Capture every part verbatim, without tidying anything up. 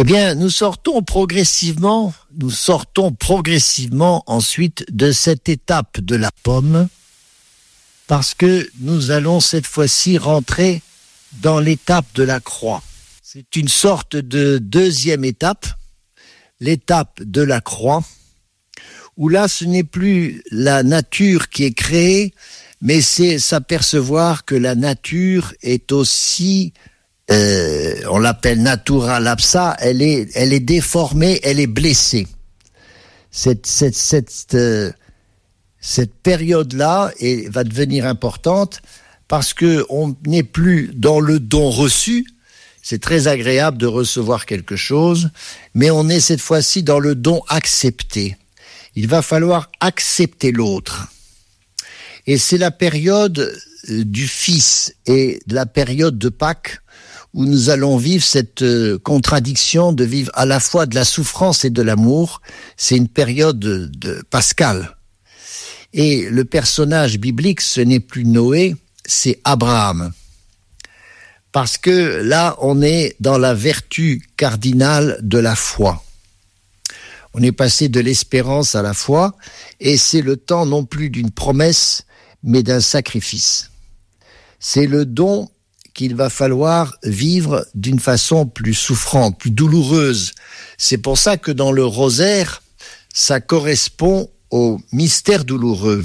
Eh bien, nous sortons progressivement, nous sortons progressivement ensuite de cette étape de la pomme, parce que nous allons cette fois-ci rentrer dans l'étape de la croix. C'est une sorte de deuxième étape, l'étape de la croix, où là, ce n'est plus la nature qui est créée, mais c'est s'apercevoir que la nature est aussi, euh, on l'appelle natura lapsa, elle est, elle est déformée, elle est blessée. Cette, cette, cette, euh, cette période-là est, va devenir importante parce que on n'est plus dans le don reçu. C'est très agréable de recevoir quelque chose, mais on est cette fois-ci dans le don accepté. Il va falloir accepter l'autre. Et c'est la période du Fils et la période de Pâques où nous allons vivre cette contradiction de vivre à la fois de la souffrance et de l'amour. C'est une période de, de pascale. Et le personnage biblique, ce n'est plus Noé, c'est Abraham. Parce que là, on est dans la vertu cardinale de la foi. On est passé de l'espérance à la foi, et c'est le temps non plus d'une promesse, mais d'un sacrifice. C'est le don qu'il va falloir vivre d'une façon plus souffrante, plus douloureuse. C'est pour ça que dans le rosaire, ça correspond au mystère douloureux.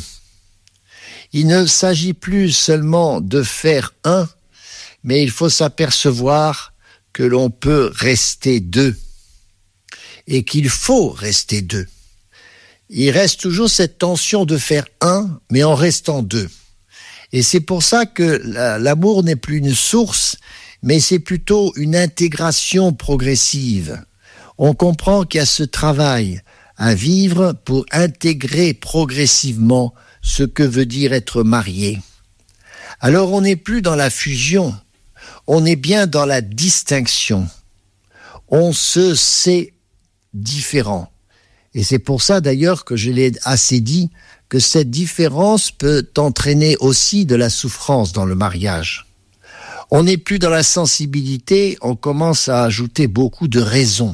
Il ne s'agit plus seulement de faire un, mais il faut s'apercevoir que l'on peut rester deux et qu'il faut rester deux. Il reste toujours cette tension de faire un, mais en restant deux. Et c'est pour ça que la, l'amour n'est plus une source, mais c'est plutôt une intégration progressive. On comprend qu'il y a ce travail à vivre pour intégrer progressivement ce que veut dire être marié. Alors on n'est plus dans la fusion, on est bien dans la distinction. On se sait différent. Et c'est pour ça d'ailleurs que je l'ai assez dit, que cette différence peut entraîner aussi de la souffrance dans le mariage. On n'est plus dans la sensibilité, on commence à ajouter beaucoup de raisons.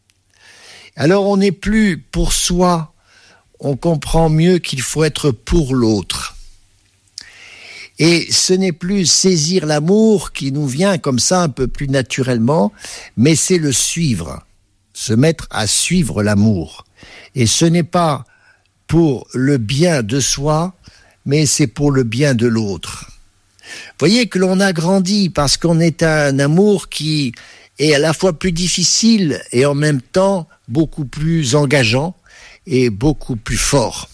Alors on n'est plus pour soi, on comprend mieux qu'il faut être pour l'autre. Et ce n'est plus saisir l'amour qui nous vient comme ça un peu plus naturellement, mais c'est le suivre, se mettre à suivre l'amour. Et ce n'est pas pour le bien de soi, mais c'est pour le bien de l'autre. Voyez que l'on a grandi parce qu'on est un amour qui est à la fois plus difficile et en même temps beaucoup plus engageant et beaucoup plus fort.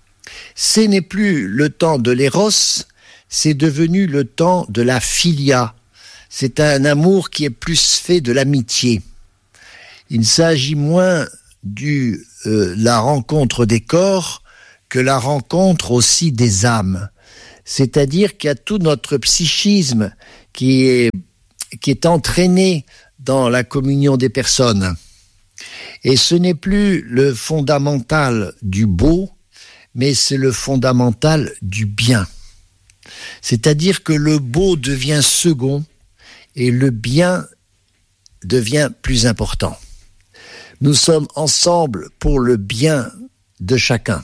Ce n'est plus le temps de l'éros, c'est devenu le temps de la philia. C'est un amour qui est plus fait de l'amitié. Il s'agit moins de euh, la rencontre des corps que la rencontre aussi des âmes. C'est-à-dire qu'il y a tout notre psychisme qui est, qui est entraîné dans la communion des personnes. Et ce n'est plus le fondamental du beau, mais c'est le fondamental du bien. C'est-à-dire que le beau devient second et le bien devient plus important. Nous sommes ensemble pour le bien de chacun.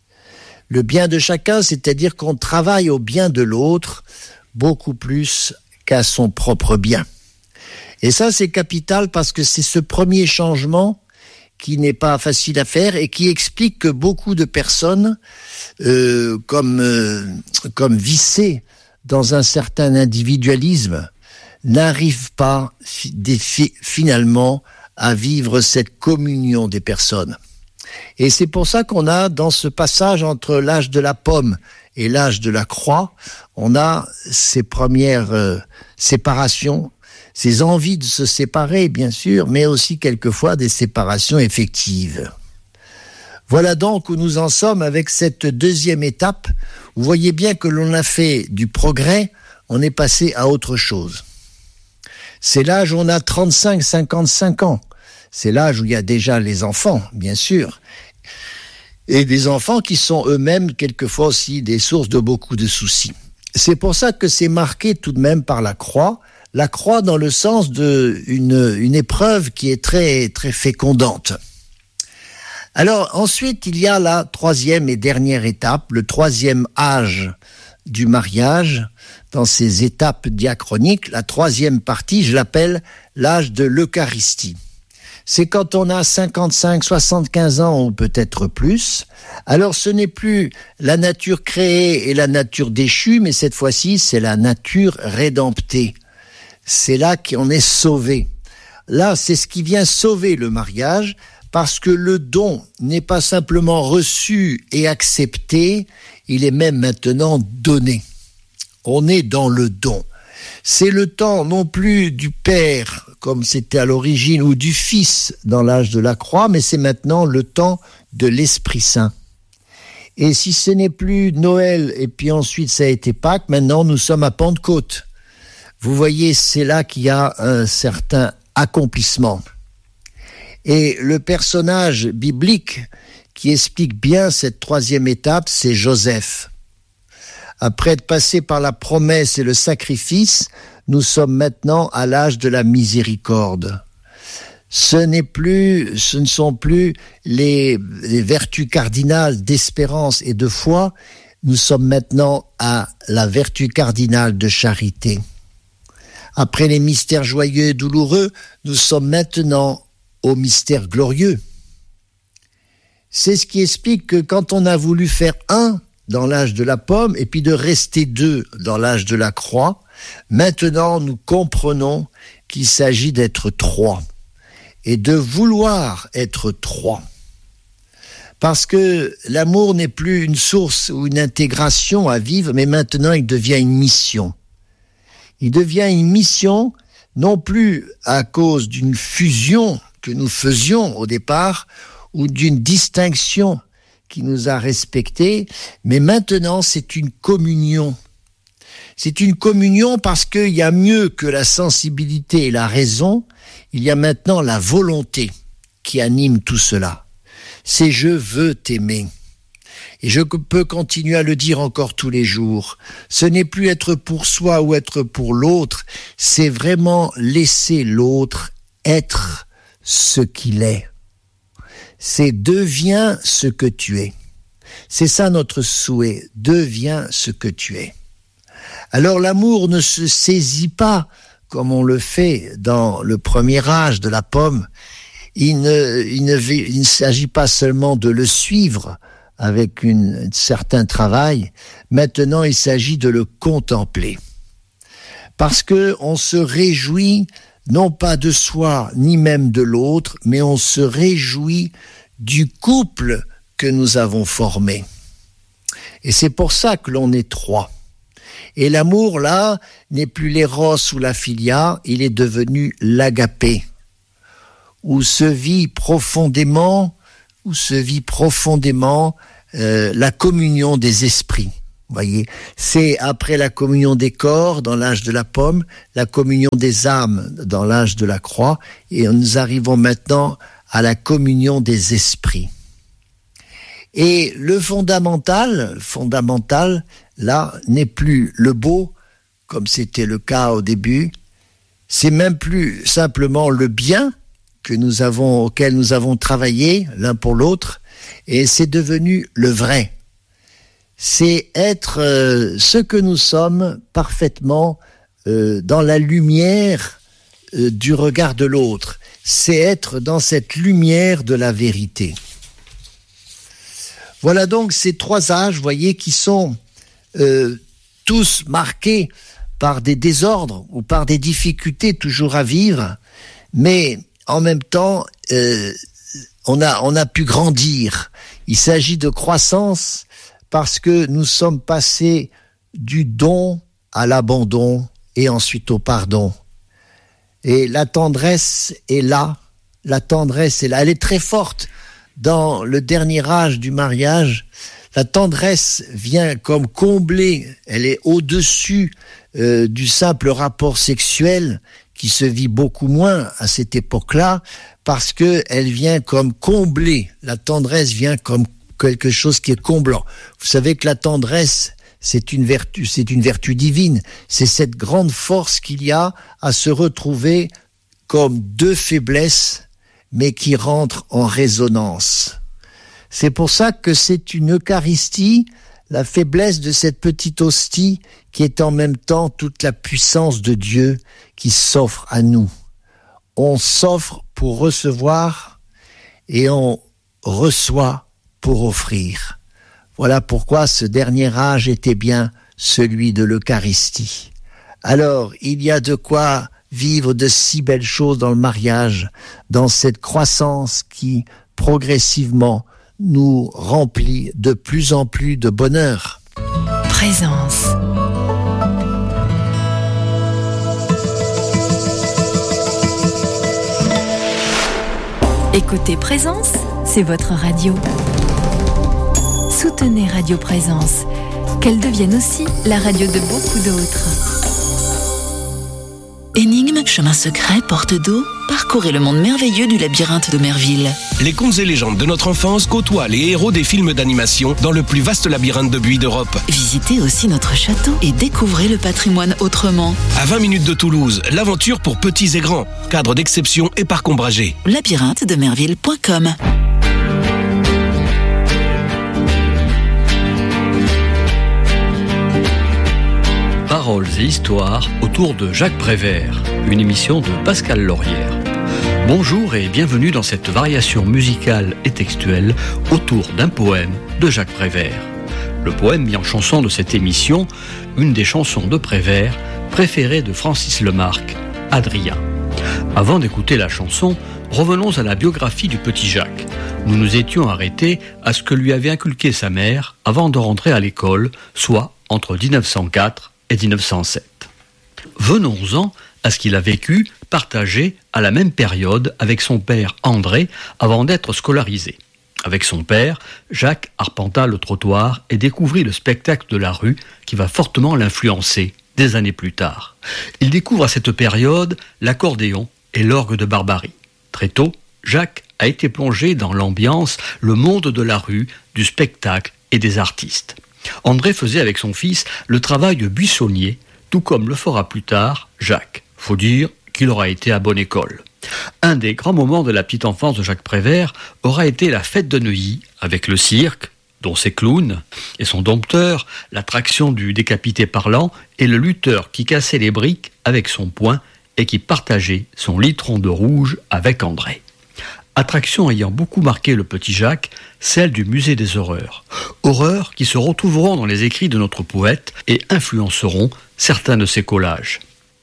Le bien de chacun, c'est-à-dire qu'on travaille au bien de l'autre beaucoup plus qu'à son propre bien. Et ça, c'est capital parce que c'est ce premier changement qui n'est pas facile à faire et qui explique que beaucoup de personnes, euh, comme, euh, comme vissées dans un certain individualisme, n'arrivent pas fi- finalement à vivre cette communion des personnes. Et c'est pour ça qu'on a, dans ce passage entre l'âge de la pomme et l'âge de la croix, on a ces premières euh, séparations, ces envies de se séparer, bien sûr, mais aussi quelquefois des séparations effectives. Voilà donc où nous en sommes avec cette deuxième étape. Vous voyez bien que l'on a fait du progrès, on est passé à autre chose. C'est l'âge où on a trente-cinq à cinquante-cinq ans. C'est l'âge où il y a déjà les enfants, bien sûr. Et des enfants qui sont eux-mêmes quelquefois aussi des sources de beaucoup de soucis. C'est pour ça que c'est marqué tout de même par la croix, La croix dans le sens de une, une épreuve qui est très, très fécondante. Alors ensuite, il y a la troisième et dernière étape, le troisième âge du mariage. Dans ces étapes diachroniques, la troisième partie, je l'appelle l'âge de l'Eucharistie. C'est quand on a cinquante-cinq, soixante-quinze ans ou peut-être plus. Alors ce n'est plus la nature créée et la nature déchue, mais cette fois-ci, c'est la nature rédemptée. C'est là qu'on est sauvé. Là, c'est ce qui vient sauver le mariage, parce que le don n'est pas simplement reçu et accepté, il est même maintenant donné. On est dans le don. C'est le temps non plus du Père, comme c'était à l'origine, ou du Fils dans l'âge de la croix, mais c'est maintenant le temps de l'Esprit Saint. Et si ce n'est plus Noël, et puis ensuite ça a été Pâques, maintenant nous sommes à Pentecôte. Vous voyez, c'est là qu'il y a un certain accomplissement. Et le personnage biblique qui explique bien cette troisième étape, c'est Joseph. Après être passé par la promesse et le sacrifice, nous sommes maintenant à l'âge de la miséricorde. Ce n'est plus, ce ne sont plus les, les vertus cardinales d'espérance et de foi, nous sommes maintenant à la vertu cardinale de charité. Après les mystères joyeux et douloureux, nous sommes maintenant au mystère glorieux. C'est ce qui explique que quand on a voulu faire un dans l'âge de la pomme et puis de rester deux dans l'âge de la croix, maintenant nous comprenons qu'il s'agit d'être trois et de vouloir être trois. Parce que l'amour n'est plus une source ou une intégration à vivre, mais maintenant il devient une mission. Il devient une mission non plus à cause d'une fusion que nous faisions au départ ou d'une distinction qui nous a respectés, mais maintenant c'est une communion. C'est une communion parce qu'il y a mieux que la sensibilité et la raison, il y a maintenant la volonté qui anime tout cela. C'est « je veux t'aimer ». Et je peux continuer à le dire encore tous les jours. Ce n'est plus être pour soi ou être pour l'autre, c'est vraiment laisser l'autre être ce qu'il est. C'est « deviens ce que tu es ». C'est ça notre souhait, deviens ce que tu es. Alors l'amour ne se saisit pas comme on le fait dans le premier âge de la pomme. Il ne, il ne, il ne s'agit pas seulement de le suivre avec une, un certain travail. Maintenant, il s'agit de le contempler. Parce que on se réjouit non pas de soi, ni même de l'autre, mais on se réjouit du couple que nous avons formé. Et c'est pour ça que l'on est trois. Et l'amour, là, n'est plus l'éros ou la philia, il est devenu l'agapé, où se vit profondément, où se vit profondément euh, la communion des esprits. Voyez, c'est après la communion des corps dans l'âge de la pomme, la communion des âmes dans l'âge de la croix, et nous arrivons maintenant à la communion des esprits. Et le fondamental, fondamental, là, n'est plus le beau, comme c'était le cas au début, c'est même plus simplement le bien que nous avons, auquel nous avons travaillé l'un pour l'autre, et c'est devenu le vrai. C'est être euh, ce que nous sommes parfaitement euh, dans la lumière euh, du regard de l'autre. C'est être dans cette lumière de la vérité. Voilà donc ces trois âges, vous voyez, qui sont euh, tous marqués par des désordres ou par des difficultés toujours à vivre, mais en même temps, euh, on a, on a pu grandir. Il s'agit de croissance parce que nous sommes passés du don à l'abandon et ensuite au pardon. Et la tendresse est là, la tendresse est là, elle est très forte. Dans le dernier âge du mariage, la tendresse vient comme combler, elle est au-dessus euh, du simple rapport sexuel qui se vit beaucoup moins à cette époque-là, parce que elle vient comme combler, la tendresse vient comme quelque chose qui est comblant. Vous savez que la tendresse, c'est une vertu, c'est une vertu divine. C'est cette grande force qu'il y a à se retrouver comme deux faiblesses, mais qui rentrent en résonance. C'est pour ça que c'est une Eucharistie, la faiblesse de cette petite hostie qui est en même temps toute la puissance de Dieu qui s'offre à nous. On s'offre pour recevoir et on reçoit pour offrir. Voilà pourquoi ce dernier âge était bien celui de l'Eucharistie. Alors, il y a de quoi vivre de si belles choses dans le mariage, dans cette croissance qui, progressivement, nous remplit de plus en plus de bonheur. Présence. Écoutez Présence, c'est votre radio. Soutenez Radio Présence, qu'elle devienne aussi la radio de beaucoup d'autres. Énigmes, chemins secrets, portes d'eau, parcourez le monde merveilleux du labyrinthe de Merville. Les contes et légendes de notre enfance côtoient les héros des films d'animation dans le plus vaste labyrinthe de buis d'Europe. Visitez aussi notre château et découvrez le patrimoine autrement. À vingt minutes de Toulouse, l'aventure pour petits et grands, cadre d'exception et parc ombragé. labyrinthe de merville point com. Paroles et histoires autour de Jacques Prévert, une émission de Pascal Laurière. Bonjour et bienvenue dans cette variation musicale et textuelle autour d'un poème de Jacques Prévert. Le poème mis en chanson de cette émission, une des chansons de Prévert préférées de Francis Lemarque, Adrien. Avant d'écouter la chanson, revenons à la biographie du petit Jacques. Nous nous étions arrêtés à ce que lui avait inculqué sa mère avant de rentrer à l'école, soit entre dix-neuf cent quatre et dix-neuf cent sept. Venons-en à ce qu'il a vécu, partagé à la même période avec son père André avant d'être scolarisé. Avec son père, Jacques arpenta le trottoir et découvrit le spectacle de la rue qui va fortement l'influencer des années plus tard. Il découvre à cette période l'accordéon et l'orgue de Barbarie. Très tôt, Jacques a été plongé dans l'ambiance, le monde de la rue, du spectacle et des artistes. André faisait avec son fils le travail de buissonnier, tout comme le fera plus tard Jacques. Faut dire qu'il aura été à bonne école. Un des grands moments de la petite enfance de Jacques Prévert aura été la fête de Neuilly, avec le cirque, dont ses clowns, et son dompteur, l'attraction du décapité parlant, et le lutteur qui cassait les briques avec son poing et qui partageait son litron de rouge avec André. Attraction ayant beaucoup marqué le petit Jacques, celle du musée des horreurs. Horreurs qui se retrouveront dans les écrits de notre poète et influenceront certains de ses collages.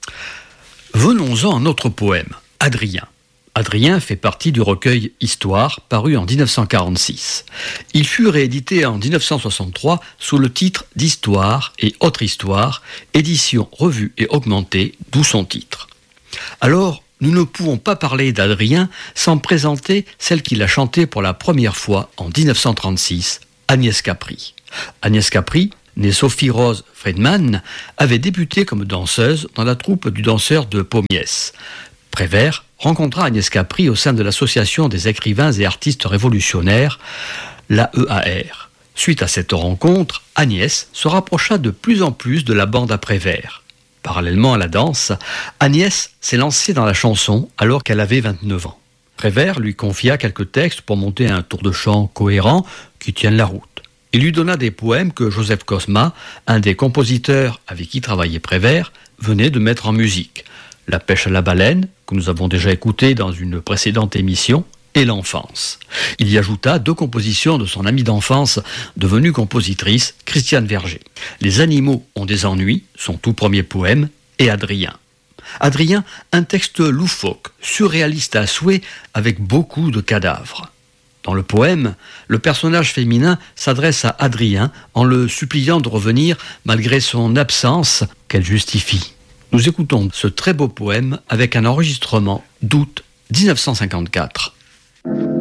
Venons-en à notre poème, Adrien. Adrien fait partie du recueil Histoire, paru en dix-neuf cent quarante-six. Il fut réédité en dix-neuf cent soixante-trois sous le titre d'Histoire et Autre Histoire, édition revue et augmentée, d'où son titre. Alors, nous ne pouvons pas parler d'Adrien sans présenter celle qu'il a chantée pour la première fois en dix-neuf cent trente-six, Agnès Capri. Agnès Capri, née Sophie Rose Friedman, avait débuté comme danseuse dans la troupe du danseur de Pommiès. Prévert rencontra Agnès Capri au sein de l'association des écrivains et artistes révolutionnaires, l'A E A R. Suite à cette rencontre, Agnès se rapprocha de plus en plus de la bande à Prévert. Parallèlement à la danse, Agnès s'est lancée dans la chanson alors qu'elle avait vingt-neuf ans. Prévert lui confia quelques textes pour monter un tour de chant cohérent qui tienne la route. Il lui donna des poèmes que Joseph Cosma, un des compositeurs avec qui travaillait Prévert, venait de mettre en musique. La pêche à la baleine, que nous avons déjà écouté dans une précédente émission, et l'enfance. Il y ajouta deux compositions de son amie d'enfance, devenue compositrice, Christiane Verger. Les animaux ont des ennuis, son tout premier poème, et Adrien. Adrien, un texte loufoque, surréaliste à souhait, avec beaucoup de cadavres. Dans le poème, le personnage féminin s'adresse à Adrien en le suppliant de revenir malgré son absence qu'elle justifie. Nous écoutons ce très beau poème avec un enregistrement d'août dix-neuf cent cinquante-quatre.